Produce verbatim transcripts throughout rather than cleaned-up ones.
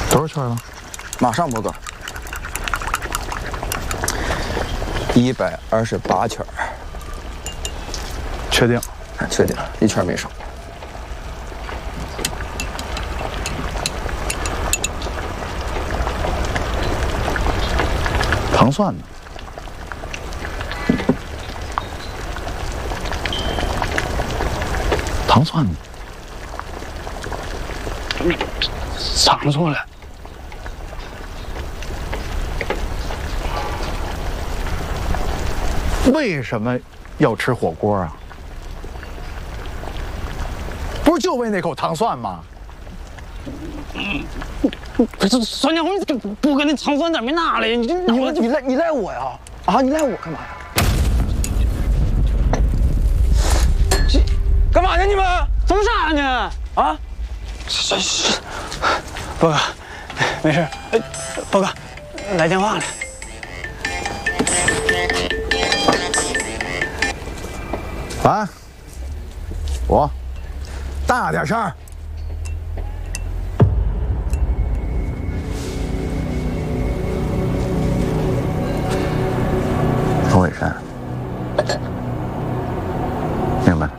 多少圈了？ 马上，波哥。一百二十八圈。 确定？ 确定，一圈没少。 糖蒜呢？糖蒜呢？藏住了。为什么要吃火锅啊？不是就为那口糖蒜吗？ 不是酸酱红，不跟你糖蒜点没拿来，你这你你赖你赖我呀？啊，你赖我干嘛呀？这干嘛呢？你们怎么傻呢？ 啊？ 这是，波哥，没事。哎，波哥，来电话了。 啊！我大点声。冯伟山，明白了，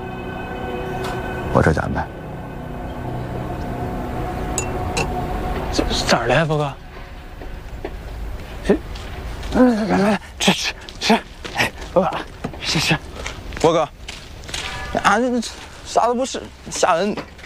我这就安排。 咋的，波哥？来来来，吃吃吃！哎，波哥，吃吃。 波哥，啊，这啥都不是，吓人。